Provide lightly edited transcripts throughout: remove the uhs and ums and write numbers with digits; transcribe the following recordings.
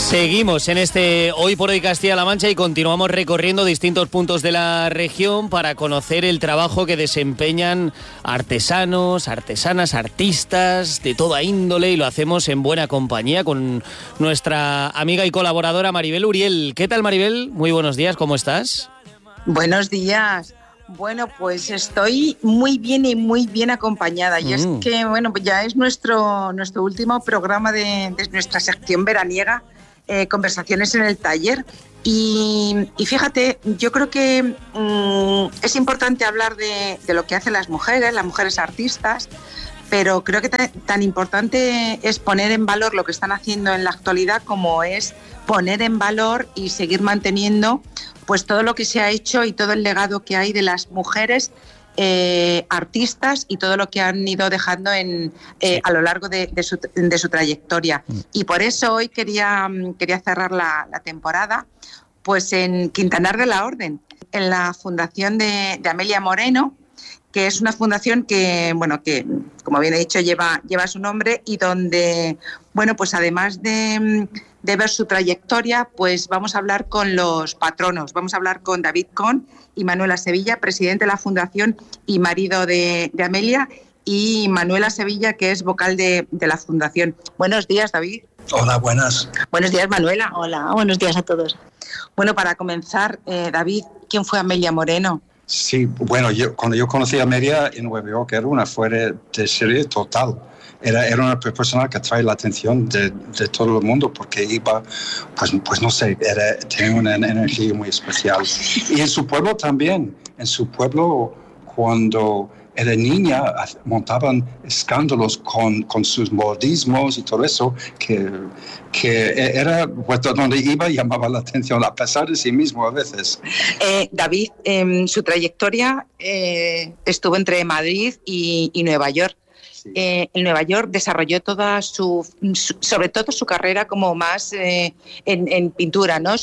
Seguimos en este Hoy por Hoy Castilla-La Mancha y continuamos recorriendo distintos puntos de la región para conocer el trabajo que desempeñan artesanos, artesanas, artistas de toda índole, y lo hacemos en buena compañía con nuestra amiga y colaboradora Maribel Uriel. ¿Qué tal, Maribel? Muy buenos días, ¿cómo estás? Buenos días. Bueno, pues estoy muy bien y muy bien acompañada. Y es que, bueno, pues ya es nuestro último programa de nuestra sección veraniega, Conversaciones en el Taller. Y fíjate, yo creo que es importante hablar de lo que hacen las mujeres artistas, pero creo que tan importante es poner en valor lo que están haciendo en la actualidad como es poner en valor y seguir manteniendo pues todo lo que se ha hecho y todo el legado que hay de las mujeres artistas y todo lo que han ido dejando a lo largo de su trayectoria. Y por eso hoy quería cerrar la temporada pues en Quintanar de la Orden, en la fundación de Amelia Moreno, que es una fundación que como bien he dicho lleva su nombre, y donde, bueno, pues además de ver su trayectoria, pues vamos a hablar con los patronos. Vamos a hablar con David Con y Manuela Sevilla, presidente de la fundación y marido de Amelia, y Manuela Sevilla, que es vocal de la fundación. Buenos días, David. Hola, buenas. Buenos días, Manuela. Hola, buenos días a todos. Bueno, para comenzar, David, ¿quién fue Amelia Moreno? Sí, bueno, cuando yo conocí a Amelia en Nueva York era una fuera de serie total. Era una persona que atrae la atención de todo el mundo porque iba, pues no sé, tenía una energía muy especial. Y en su pueblo también. En su pueblo, cuando era niña, montaban escándalos con sus modismos y todo eso, que era, pues, donde iba llamaba la atención, a pesar de sí mismo a veces. David, su trayectoria estuvo entre Madrid y Nueva York. Sí. En Nueva York desarrolló sobre todo su carrera como más en pintura, ¿no?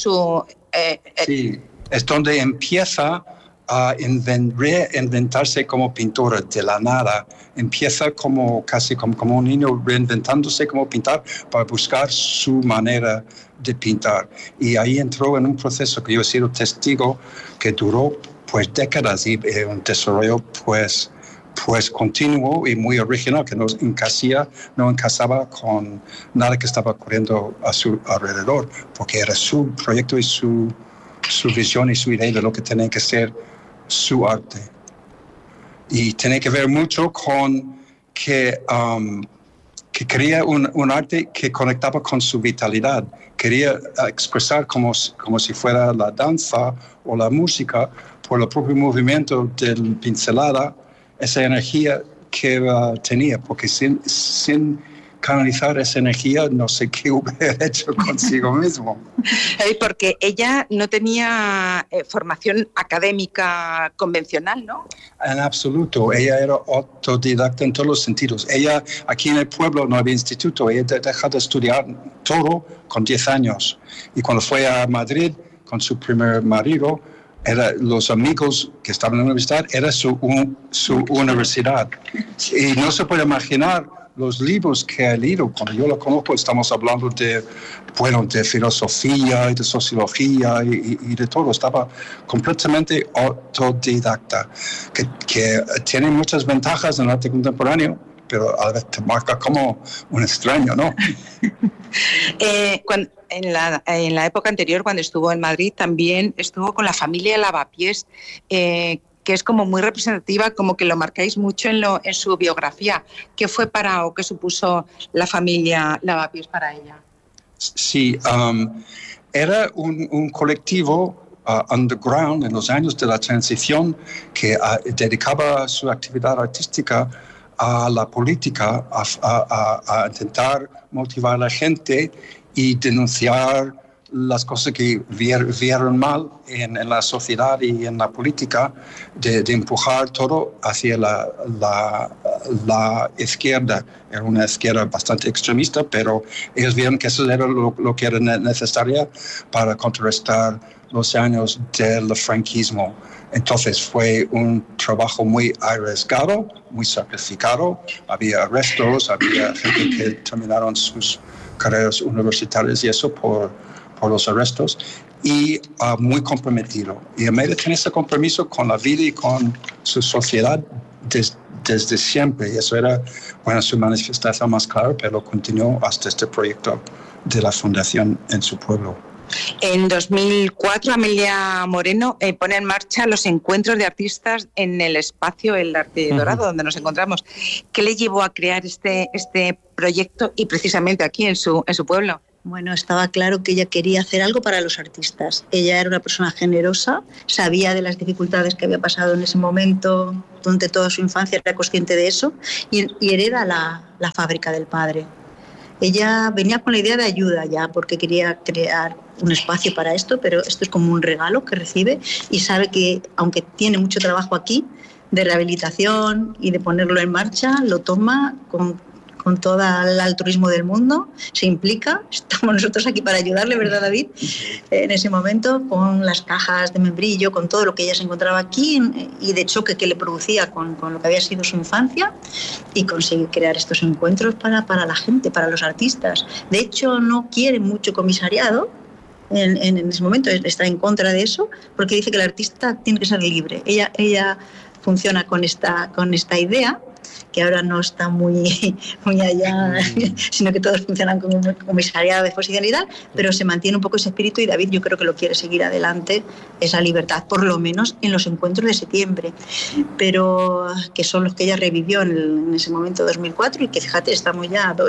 Sí, es donde empieza a reinventarse como pintora de la nada. Empieza casi como un niño reinventándose como pintar para buscar su manera de pintar. Y ahí entró en un proceso que yo he sido testigo que duró pues décadas, y un desarrollo pues continuo y muy original, que no encasaba con nada que estaba ocurriendo a su alrededor, porque era su proyecto y su visión y su idea de lo que tenía que ser su arte. Y tiene que ver mucho con que quería un arte que conectaba con su vitalidad. Quería expresar como si fuera la danza o la música, por el propio movimiento del pincelada, esa energía que tenía, porque sin canalizar esa energía, no sé qué hubiera hecho consigo mismo. Porque ella no tenía formación académica convencional, ¿no? En absoluto. Ella era autodidacta en todos los sentidos. Ella, aquí en el pueblo no había instituto. Ella dejó de estudiar todo con 10 años. Y cuando fue a Madrid con su primer marido, los amigos que estaban en la universidad, era su universidad. Y no se puede imaginar los libros que he leído. Cuando yo lo conozco, estamos hablando de filosofía y de sociología y de todo. Estaba completamente autodidacta, que tiene muchas ventajas en el arte contemporáneo, pero a veces te marca como un extraño, ¿no? En la época anterior, cuando estuvo en Madrid, también estuvo con la familia Lavapiés, que es como muy representativa, como que lo marcáis mucho en su biografía. ¿Qué fue qué supuso la familia Lavapiés para ella? Sí, era un colectivo underground en los años de la transición que dedicaba su actividad artística a la política, a intentar motivar a la gente y denunciar las cosas que vieron mal en la sociedad y en la política, de empujar todo hacia la izquierda. Era una izquierda bastante extremista, pero ellos vieron que eso era lo que era necesario para contrarrestar los años del franquismo. Entonces fue un trabajo muy arriesgado, muy sacrificado. Había arrestos, había gente que terminaron sus carreras universitarias y eso por los arrestos, y muy comprometido. Y Amelia tiene ese compromiso con la vida y con su sociedad desde siempre. Y eso era, su manifestación más clara, pero continuó hasta este proyecto de la fundación en su pueblo. En 2004, Amelia Moreno pone en marcha los encuentros de artistas en el espacio El Arte Dorado, donde nos encontramos. ¿Qué le llevó a crear este proyecto y precisamente aquí en su pueblo? Bueno, estaba claro que ella quería hacer algo para los artistas. Ella era una persona generosa, sabía de las dificultades que había pasado en ese momento, durante toda su infancia era consciente de eso, y hereda la fábrica del padre. Ella venía con la idea de ayuda ya, porque quería crear un espacio para esto, pero esto es como un regalo que recibe y sabe que, aunque tiene mucho trabajo aquí, de rehabilitación y de ponerlo en marcha, lo toma con todo el altruismo del mundo, se implica. Estamos nosotros aquí para ayudarle, ¿verdad, David? En ese momento, con las cajas de membrillo, con todo lo que ella se encontraba aquí y de choque que le producía con lo que había sido su infancia, y consigue crear estos encuentros para la gente, para los artistas. De hecho, no quiere mucho comisariado. En ese momento está en contra de eso, porque dice que el artista tiene que ser libre. Ella funciona con esta idea, que ahora no está muy allá, sino que todos funcionan como un comisariado de exposición y tal, pero se mantiene un poco ese espíritu, y David yo creo que lo quiere seguir adelante, esa libertad, por lo menos en los encuentros de septiembre, pero que son los que ella revivió en ese momento 2004, y que fíjate, estamos ya a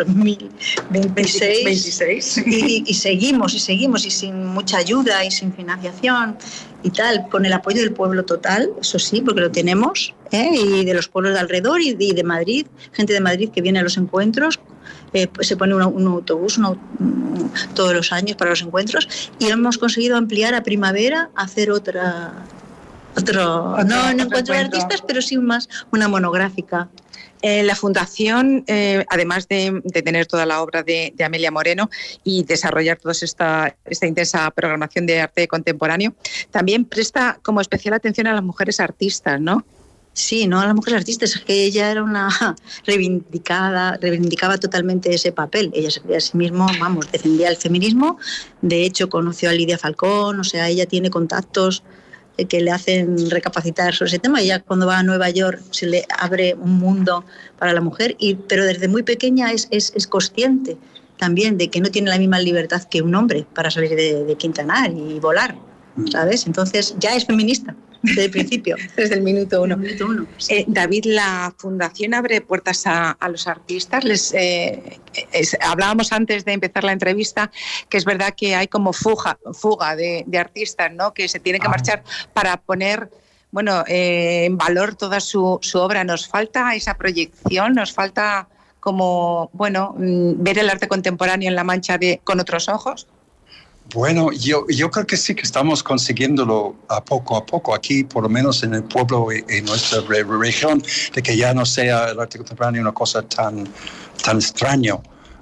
2026 y seguimos y sin mucha ayuda y sin financiación y tal, con el apoyo del pueblo total, eso sí, porque lo tenemos, y de los pueblos de alrededor y de Madrid, gente de Madrid que viene a los encuentros, pues se pone un autobús todos los años para los encuentros, y hemos conseguido ampliar a primavera, hacer otro no un encuentro de artistas, pero sí más una monográfica. La Fundación, además de tener toda la obra de Amelia Moreno y desarrollar toda esta intensa programación de arte contemporáneo, también presta como especial atención a las mujeres artistas, ¿no? Sí, no a las mujeres artistas, es que ella era una reivindicaba totalmente ese papel. Ella se creía a sí misma, defendía el feminismo. De hecho, conoció a Lidia Falcón, o sea, ella tiene contactos que le hacen recapacitar sobre ese tema. Ella, cuando va a Nueva York, se le abre un mundo para la mujer, pero desde muy pequeña es consciente también de que no tiene la misma libertad que un hombre para salir de Quintanar y volar, ¿sabes? Entonces ya es feminista desde el principio, desde el minuto uno. Sí. David, la Fundación abre puertas a los artistas. Hablábamos antes de empezar la entrevista que es verdad que hay como fuga de artistas, ¿no? Que se tienen que marchar para poner en valor toda su obra. Nos falta esa proyección, nos falta como ver el arte contemporáneo en La Mancha con otros ojos. Bueno, yo creo que sí que estamos consiguiéndolo a poco aquí, por lo menos en el pueblo y en nuestra región, de que ya no sea el arte contemporáneo una cosa tan extraña.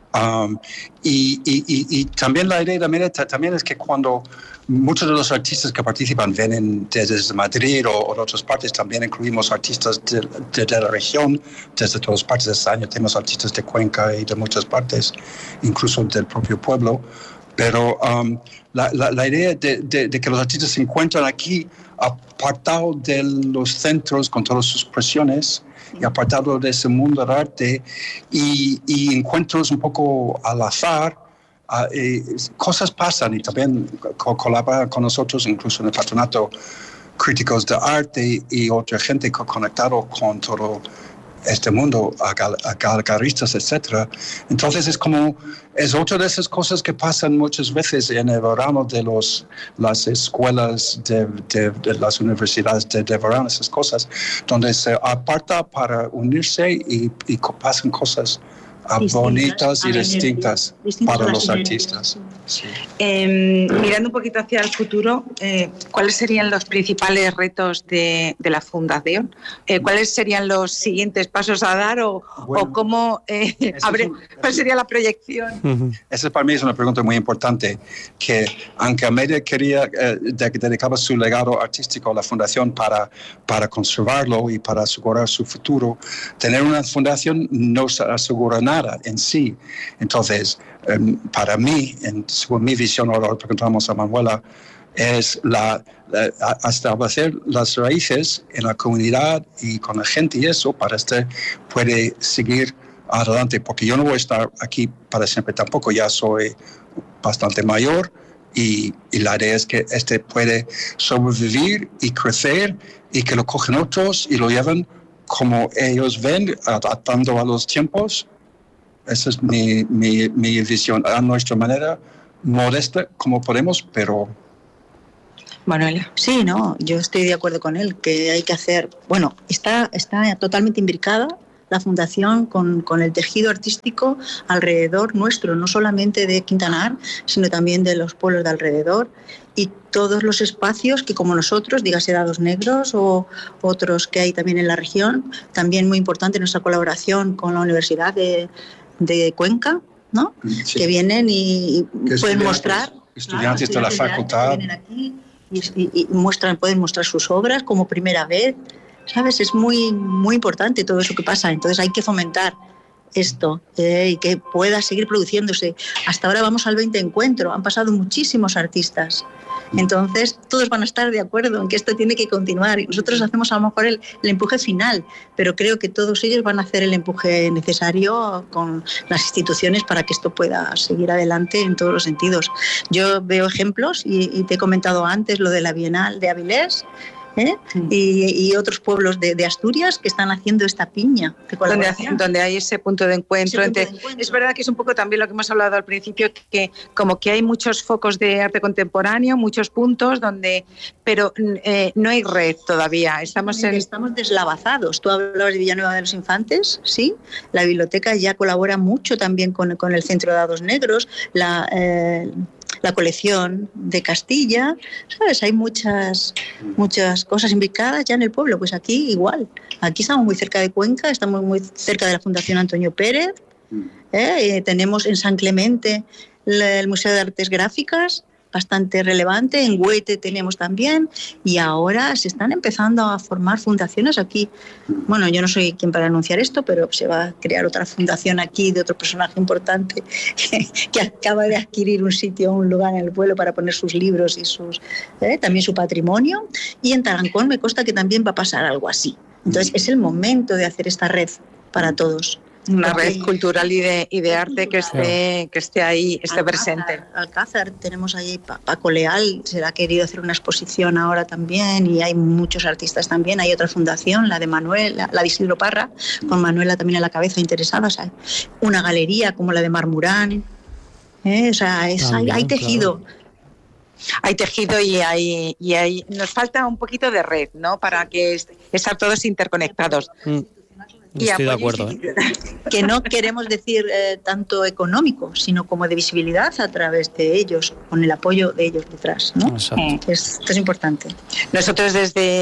Y también la idea también es que cuando muchos de los artistas que participan vienen desde Madrid o de otras partes, también incluimos artistas de la región, desde todas partes de este año tenemos artistas de Cuenca y de muchas partes, incluso del propio pueblo. Pero la idea de que los artistas se encuentran aquí apartados de los centros con todas sus presiones y apartados de ese mundo del arte y encuentros un poco al azar, cosas pasan, y también colaboran con nosotros, incluso en el patronato, críticos de arte y otra gente conectado con todo este mundo, a galeristas, etcétera. Entonces es otra de esas cosas que pasan muchas veces en el verano de las escuelas de las universidades de verano, esas cosas, donde se aparta para unirse y pasan cosas bonitas y distintas para los artistas. Sí. Mirando un poquito hacia el futuro, ¿cuáles serían los principales retos de la Fundación? ¿Cuáles serían los siguientes pasos a dar o cómo cuál sería la proyección? Esa para mí es una pregunta muy importante, que aunque Amelia quería dedicaba su legado artístico a la Fundación para conservarlo y para asegurar su futuro, tener una fundación no asegura nada nada en sí. Entonces, para mí, según mi visión, ahora preguntamos a Manuela, es establecer las raíces en la comunidad y con la gente, y eso para puede seguir adelante, porque yo no voy a estar aquí para siempre tampoco, ya soy bastante mayor, y la idea es que puede sobrevivir y crecer, y que lo cogen otros y lo llevan como ellos ven, adaptando a los tiempos. Esa es mi visión, a nuestra manera, modesta como podemos, pero... Manuela. Sí, no, yo estoy de acuerdo con él, que hay que hacer... Bueno, está totalmente imbricada la Fundación con el tejido artístico alrededor nuestro, no solamente de Quintanar, sino también de los pueblos de alrededor, y todos los espacios que, como nosotros, dígase Dados Negros o otros que hay también en la región, también muy importante nuestra colaboración con la Universidad de Cuenca, ¿no? Sí. Que vienen y pueden mostrar... Estudiantes de la facultad. Que vienen aquí y pueden mostrar sus obras como primera vez. ¿Sabes? Es muy, muy importante todo eso que pasa. Entonces hay que fomentar esto y que pueda seguir produciéndose. Hasta ahora vamos al 20 encuentro, han pasado muchísimos artistas. Entonces todos van a estar de acuerdo en que esto tiene que continuar y nosotros hacemos a lo mejor el empuje final, pero creo que todos ellos van a hacer el empuje necesario con las instituciones para que esto pueda seguir adelante en todos los sentidos. Yo veo ejemplos y te he comentado antes lo de la Bienal de Avilés, y otros pueblos de Asturias que están haciendo esta piña. Donde hay ese punto de encuentro. Es verdad que es un poco también lo que hemos hablado al principio, que como que hay muchos focos de arte contemporáneo, muchos puntos pero no hay red todavía. Estamos deslavazados. Tú hablabas de Villanueva de los Infantes, ¿sí? La biblioteca ya colabora mucho también con el Centro de Dados Negros, la colección de Castilla, ¿sabes? Hay muchas cosas imbricadas ya en el pueblo. Pues aquí igual. Aquí estamos muy cerca de Cuenca, estamos muy cerca de la Fundación Antonio Pérez. Tenemos en San Clemente el Museo de Artes Gráficas, bastante relevante. En Huete tenemos también, y ahora se están empezando a formar fundaciones aquí. Bueno, yo no soy quien para anunciar esto, pero se va a crear otra fundación aquí de otro personaje importante que acaba de adquirir un lugar en el pueblo para poner sus libros y también su patrimonio. Y en Tarancón me consta que también va a pasar algo así. Entonces es el momento de hacer esta red para todos. Una red cultural y de arte que esté ahí, esté presente. Alcázar, tenemos ahí Paco Leal, se le ha querido hacer una exposición ahora también, y hay muchos artistas también. Hay otra fundación, la de Manuela, la de Isidro Parra, con Manuela también a la cabeza interesada. O sea, una galería como la de Marmurán. O sea, hay tejido. Claro. Hay tejido y nos falta un poquito de red, ¿no? Para que estar todos interconectados. Estoy de acuerdo. Que no queremos decir tanto económico, sino como de visibilidad a través de ellos, con el apoyo de ellos detrás, ¿no? Esto es importante. Nosotros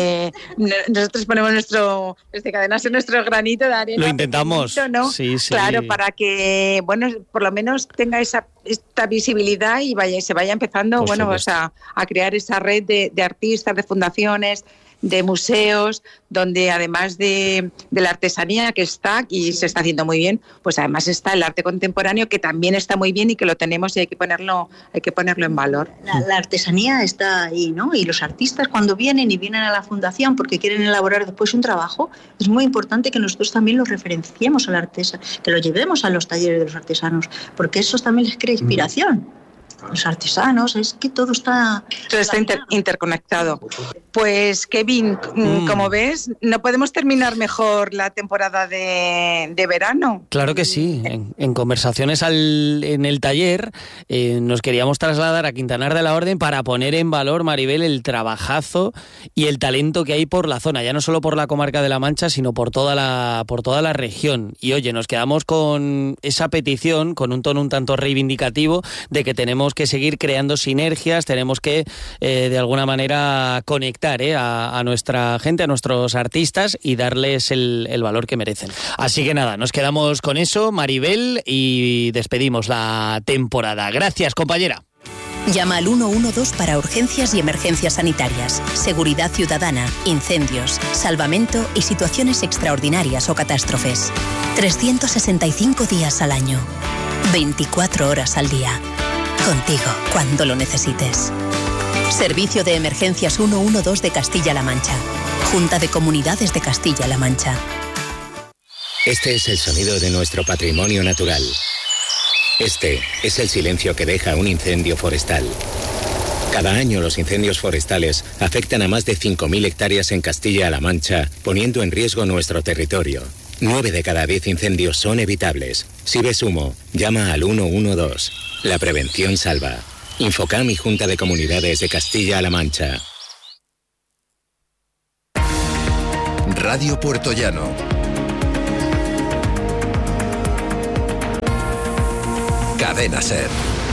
ponemos desde Cadenas nuestro granito de arena. Lo intentamos, ¿no? Sí. Claro, para que, por lo menos tenga esta visibilidad y se vaya empezando, a crear esa red de artistas, de fundaciones, de museos, donde además de la artesanía que está y se está haciendo muy bien, pues además está el arte contemporáneo, que también está muy bien y que lo tenemos y hay que ponerlo en valor. La artesanía está ahí, ¿no? Y los artistas cuando vienen a la fundación porque quieren elaborar después un trabajo, es muy importante que nosotros también los referenciemos al artesano, que lo llevemos a los talleres de los artesanos, porque eso también les crea inspiración. Los artesanos, es que todo está interconectado. Pues Kevin, como ves, no podemos terminar mejor la temporada de verano. Claro que sí. En conversaciones en el taller nos queríamos trasladar a Quintanar de la Orden para poner en valor, Maribel, el trabajazo y el talento que hay por la zona, ya no solo por la comarca de La Mancha, sino por toda la región. Y oye, nos quedamos con esa petición, con un tono un tanto reivindicativo, de que tenemos que seguir creando sinergias, tenemos que de alguna manera conectar a nuestra gente, a nuestros artistas, y darles el valor que merecen. Así que nada, nos quedamos con eso, Maribel, y despedimos la temporada. Gracias, compañera. Llama al 112 para urgencias y emergencias sanitarias, seguridad ciudadana, incendios, salvamento y situaciones extraordinarias o catástrofes. 365 días al año, 24 horas al día. Contigo cuando lo necesites. Servicio de Emergencias 112 de Castilla-La Mancha. Junta de Comunidades de Castilla-La Mancha. Este es el sonido de nuestro patrimonio natural. Este es el silencio que deja un incendio forestal. Cada año los incendios forestales afectan a más de 5.000 hectáreas en Castilla-La Mancha, poniendo en riesgo nuestro territorio. 9 de cada 10 incendios son evitables. Si ves humo, llama al 112. La prevención salva. Infocam y Junta de Comunidades de Castilla-La Mancha. Radio Puertollano. Cadena Ser.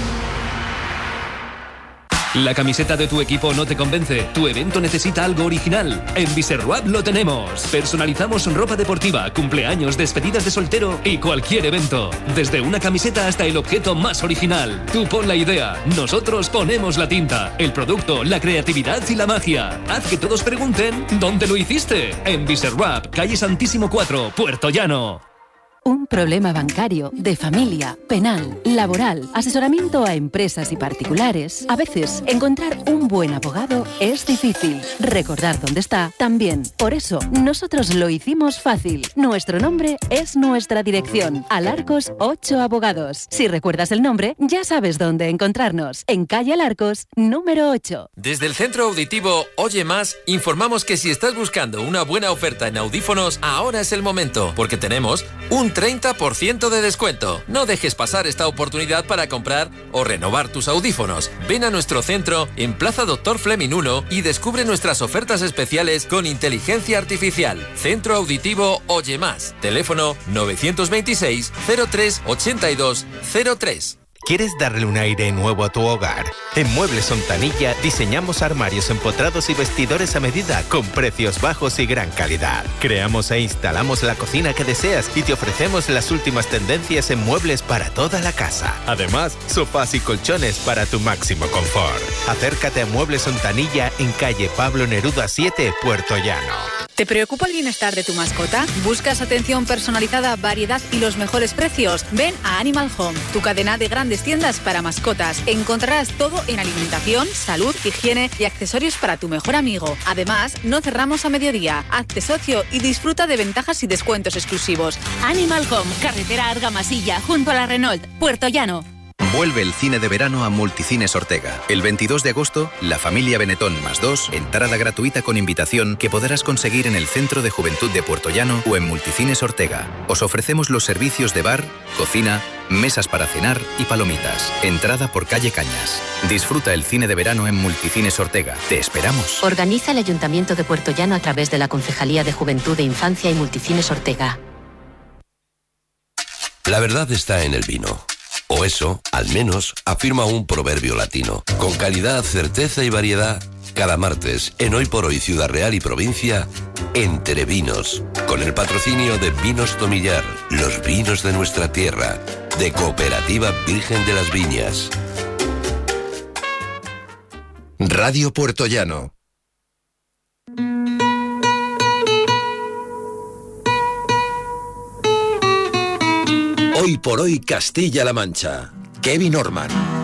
¿La camiseta de tu equipo no te convence? ¿Tu evento necesita algo original? En Viserwap lo tenemos. Personalizamos ropa deportiva, cumpleaños, despedidas de soltero y cualquier evento. Desde una camiseta hasta el objeto más original. Tú pon la idea, nosotros ponemos la tinta, el producto, la creatividad y la magia. Haz que todos pregunten ¿dónde lo hiciste? En Viserwap, calle Santísimo 4, Puertollano. Un problema bancario, de familia, penal, laboral, asesoramiento a empresas y particulares. A veces, encontrar un buen abogado es difícil. Recordar dónde está, también. Por eso, nosotros lo hicimos fácil. Nuestro nombre es nuestra dirección. Alarcos 8 Abogados. Si recuerdas el nombre, ya sabes dónde encontrarnos. En calle Alarcos, número 8. Desde el Centro Auditivo Oye Más, informamos que si estás buscando una buena oferta en audífonos, ahora es el momento, porque tenemos un 30% de descuento. No dejes pasar esta oportunidad para comprar o renovar tus audífonos. Ven a nuestro centro en Plaza Dr. Fleming 1 y descubre nuestras ofertas especiales con inteligencia artificial. Centro Auditivo Oye Más. Teléfono 926 03 82 03. ¿Quieres darle un aire nuevo a tu hogar? En Muebles Ontanilla diseñamos armarios empotrados y vestidores a medida con precios bajos y gran calidad. Creamos e instalamos la cocina que deseas y te ofrecemos las últimas tendencias en muebles para toda la casa. Además, sofás y colchones para tu máximo confort. Acércate a Muebles Ontanilla en calle Pablo Neruda 7, Puertollano. ¿Te preocupa el bienestar de tu mascota? ¿Buscas atención personalizada, variedad y los mejores precios? Ven a Animal Home, tu cadena de grandes tiendas para mascotas. Encontrarás todo en alimentación, salud, higiene y accesorios para tu mejor amigo. Además, no cerramos a mediodía. Hazte socio y disfruta de ventajas y descuentos exclusivos. Animal Home, carretera Argamasilla, junto a la Renault, Puertollano. Vuelve el cine de verano a Multicines Ortega. El 22 de agosto, La Familia Benetton +2, entrada gratuita con invitación que podrás conseguir en el Centro de Juventud de Puertollano o en Multicines Ortega. Os ofrecemos los servicios de bar, cocina, mesas para cenar y palomitas. Entrada por calle Cañas. Disfruta el cine de verano en Multicines Ortega. Te esperamos. Organiza el Ayuntamiento de Puertollano a través de la Concejalía de Juventud de Infancia y Multicines Ortega. La verdad está en el vino. O eso, al menos, afirma un proverbio latino. Con calidad, certeza y variedad, cada martes, en Hoy por Hoy Ciudad Real y Provincia, Entre Vinos, con el patrocinio de Vinos Tomillar, los vinos de nuestra tierra, de Cooperativa Virgen de las Viñas. Radio Puertollano. Hoy por Hoy Castilla-La Mancha. Kevin Orman.